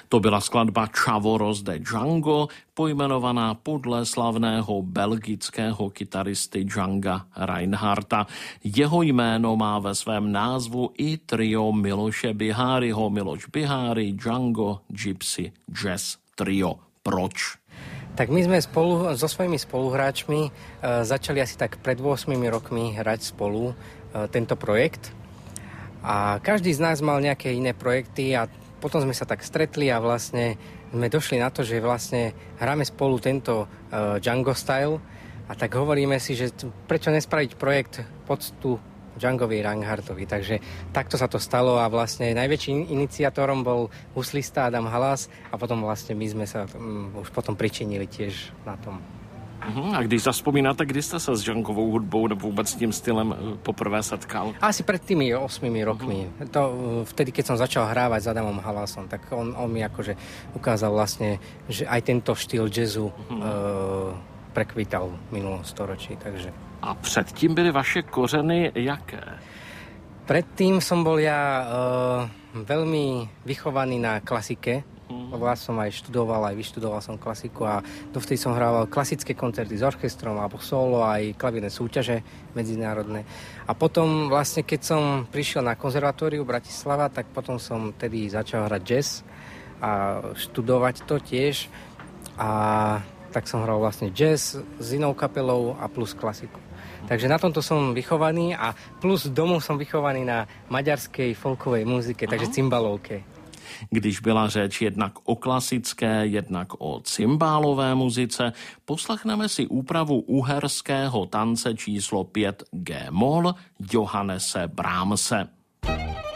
To byla skladba Čavoros de Django, pojmenovaná podle slavného belgického kytaristy Djanga Reinhardta. Jeho jméno má ve svém názvu i trio Miloše Biháryho. Miloš Biháry, Django, Gypsy, Jazz Trio. Proč? Tak my sme so svojimi spoluhráčmi začali asi tak pred 8 rokmi hrať spolu tento projekt. A každý z nás mal nejaké iné projekty a potom sme sa tak stretli a vlastne sme došli na to, že vlastne hráme spolu tento Django style a tak hovoríme si, že prečo nespraviť projekt poctu Djangovi Reinhardtovi. Takže takto sa to stalo a vlastne najväčším iniciátorom bol huslista Adam Halas a potom vlastne my sme sa už potom pričinili tiež na tom. A když zaspomínáte, kdy jste se s Djangovou hudbou nebo vůbec s tím stylem poprvé setkal? Asi pred tými 8 rokmi. To vtedy, keď som začal hrávať s Adamom Halasom, tak on mi akože ukázal vlastne, že aj tento štýl jazzu prekvítal v minulom storočí. Takže. A předtím byly vaše kořeny jaké? Predtým som bol ja veľmi vychovaný na klasike. Ja som aj vyštudoval som klasiku a dovtedy som hrával klasické koncerty s orchestrom alebo solo, aj klavírne súťaže medzinárodné. A potom vlastne, keď som prišiel na konzervatóriu Bratislava, tak potom som tedy začal hrať jazz a študovať to tiež. A tak som hral vlastne jazz s inou kapelou a plus klasiku. Takže na tomto som vychovaný a plus domov som vychovaný na maďarskej folkovej muzike, takže cymbalovke. Když byla řeč jednak o klasické, jednak o cymbálové muzice, poslechneme si úpravu uherského tance číslo 5 G-moll Johannese Brahmse.